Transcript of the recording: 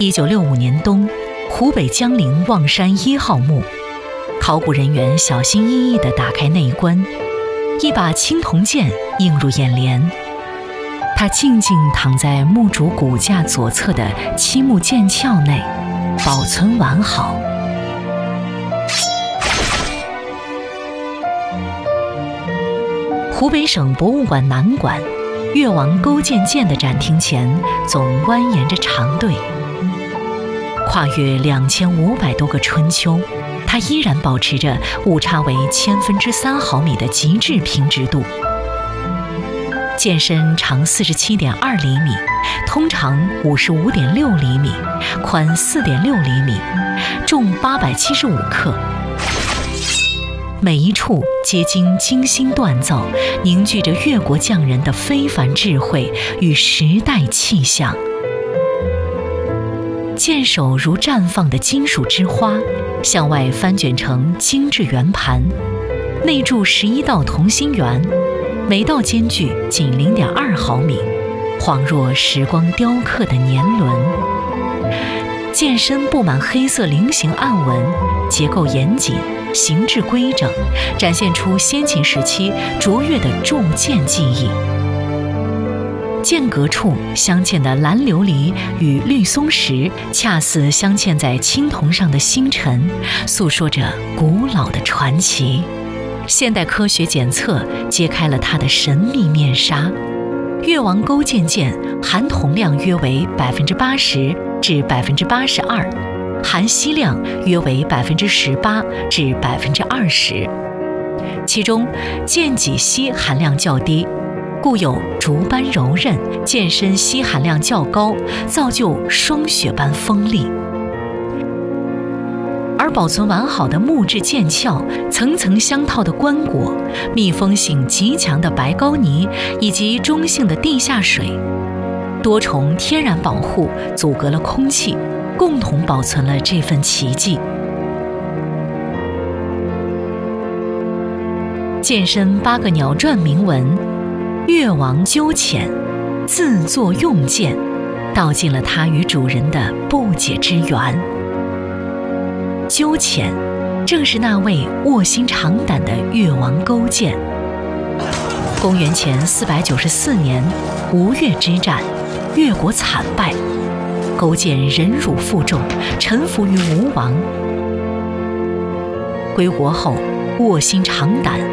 1965年冬，湖北江陵望山1号墓，考古人员小心翼翼地打开内棺，一把青铜剑映入眼帘。他静静躺在墓主骨架左侧的漆木剑鞘内，保存完好。湖北省博物馆南馆越王勾践剑的展厅前，总蜿蜒着长队。跨越2500多个春秋，它依然保持着误差为3/1000毫米的极致平直度。剑身长47.2厘米，通长55.6厘米，宽4.6厘米，重875克。每一处皆经精心锻造，凝聚着越国匠人的非凡智慧与时代气象。剑首如绽放的金属之花，向外翻卷成精致圆盘，内铸11道同心圆，每道间距仅0.2毫米，恍若时光雕刻的年轮。剑身布满黑色菱形暗纹，结构严谨，形制规整，展现出先秦时期卓越的铸剑技艺。剑阁处镶嵌的蓝琉璃与绿松石，恰似镶嵌在青铜上的星辰，诉说着古老的传奇。现代科学检测揭开了它的神秘面纱。越王勾践剑含铜量约为80%至82%，含锡量约为18%至20%，其中剑脊锡含量较低，故有竹般柔韧；剑身锡含量较高，造就霜雪般锋利。而保存完好的木质剑鞘、层层相套的棺椁、密封性极强的白膏泥以及中性的地下水，多重天然保护阻隔了空气，共同保存了这份奇迹。剑身8个鸟篆铭文“越王纠潜”，自作用剑，道尽了他与主人的不解之缘。纠潜正是那位卧薪尝胆的越王勾践。公元前494年吴越之战，越国惨败，勾践忍辱负重，臣服于吴王。归国后卧薪尝胆，